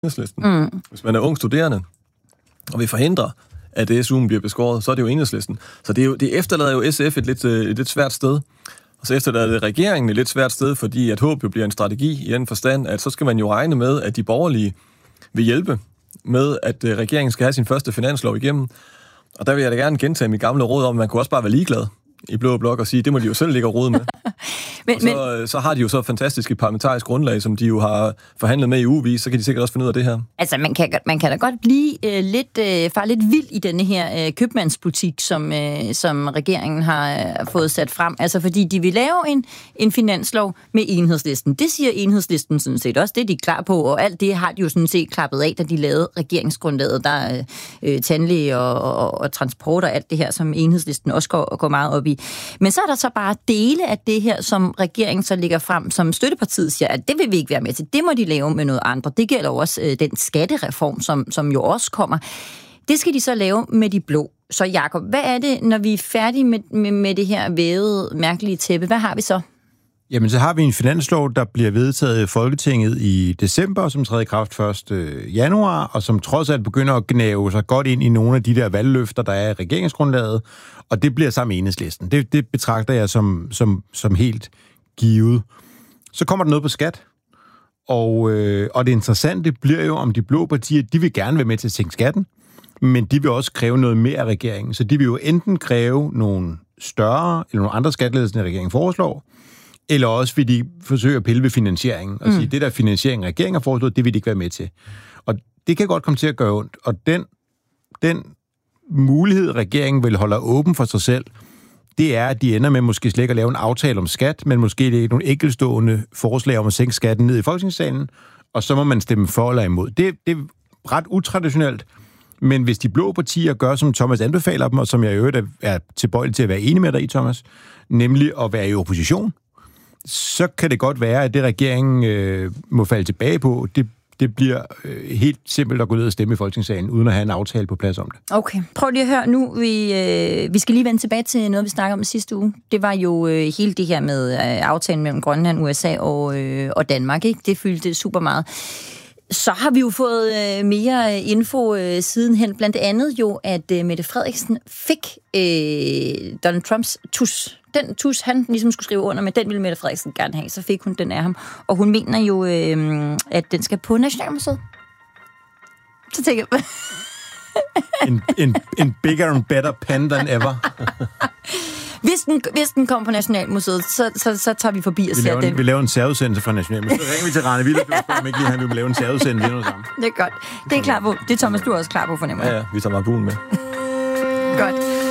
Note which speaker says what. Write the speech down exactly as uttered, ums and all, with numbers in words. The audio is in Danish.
Speaker 1: Enhedslisten. Mm. Hvis man er ung studerende, og vil forhindre, at S U'en bliver beskåret, så er det jo Enhedslisten. Så det, er jo, det efterlader jo S F et lidt, et lidt svært sted. Og så efterlader det regeringen et lidt svært sted, fordi at håb jo bliver en strategi i den forstand, at så skal man jo regne med, at de borgerlige vil hjælpe med, at regeringen skal have sin første finanslov igennem. Og der vil jeg da gerne gentage mit gamle råd om, at man kunne også bare være ligeglad i Blå Blok og sige, det må de jo selv ligge og rode med. men, og så, men, så har de jo så fantastisk et parlamentarisk grundlag, som de jo har forhandlet med i ugevis, så kan de sikkert også finde ud af det her.
Speaker 2: Altså, man kan, man kan da godt blive øh, lidt, øh, far lidt vild i denne her øh, købmandsbutik, som, øh, som regeringen har øh, fået sat frem. Altså, fordi de vil lave en, en finanslov med Enhedslisten. Det siger Enhedslisten sådan set også, det er de klar på, og alt det har de jo sådan set klappet af, da de lavede regeringsgrundlaget. Der er øh, tandlæge og, og, og transport og alt det her, som Enhedslisten også går, går meget op i. Men så er der så bare dele af det her, som regeringen så lægger frem, som støttepartiet siger, at det vil vi ikke være med til. Det må de lave med noget andre. Det gælder også øh, den skattereform, som, som jo også kommer. Det skal de så lave med de blå. Så Jakob, hvad er det, når vi er færdige med, med, med det her vævede, mærkelige tæppe? Hvad har vi så?
Speaker 3: Jamen, så har vi en finanslov, der bliver vedtaget i Folketinget i december, som træder i kraft første januar, og som trods alt begynder at gnave sig godt ind i nogle af de der valgløfter, der er i regeringsgrundlaget, og det bliver sammen med Enhedslisten. Det, det betragter jeg som, som, som helt givet. Så kommer der noget på skat, og, øh, og det interessante bliver jo, om de blå partier, de vil gerne være med til at sænke skatten, men de vil også kræve noget mere af regeringen. Så de vil jo enten kræve nogle større eller nogle andre skattelettelser, end regeringen foreslår, eller også vil de forsøge at pille ved finansieringen og mm. sige, det der finansiering, regeringen har foreslået, det vil de ikke være med til. Og det kan godt komme til at gøre ondt. Og den, den mulighed, regeringen vil holde åben for sig selv, det er, at de ender med måske slet ikke at lave en aftale om skat, men måske det er nogle enkeltstående forslag om at sænke skatten ned i Folketingssalen, og så må man stemme for eller imod. Det, det er ret utraditionelt, men hvis de blå partier gør, som Thomas anbefaler dem, og som jeg i øvrigt er tilbøjelig til at være enig med dig i, Thomas, nemlig at være i opposition, så kan det godt være, at det regeringen øh, må falde tilbage på, det, det bliver øh, helt simpelt at gå ned og stemme i Folketingssalen, uden at have en aftale på plads om det.
Speaker 2: Okay, prøv lige at høre nu. Vi, øh, vi skal lige vende tilbage til noget, vi snakkede om sidste uge. Det var jo øh, hele det her med øh, aftalen mellem Grønland, U S A og, øh, og Danmark. Ikke? Det fyldte super meget. Så har vi jo fået øh, mere info øh, sidenhen. Blandt andet jo, at øh, Mette Frederiksen fik øh, Donald Trumps tus. Den tus, han ligesom skulle skrive under med, den ville Mette Frederiksen gerne have. Så fik hun den af ham. Og hun mener jo, øh, at den skal på Nationalmuseet. Så tænker jeg...
Speaker 3: en, en, en bigger and better pen than ever.
Speaker 2: Hvis den, hvis den kommer på Nationalmuseet, så, så, så tager vi forbi og
Speaker 3: vi
Speaker 2: ser den.
Speaker 3: Vi laver en særudsendelse fra Nationalmuseet. Så ringer vi til Rane Willerslev, om ikke lige han vil lave en særudsendelse endnu sammen.
Speaker 2: Det er godt. Det er klar på. Det er Thomas, du er også klar på, fornemmer jeg.
Speaker 1: Ja, ja. Vi tager bare buen med.
Speaker 2: Godt.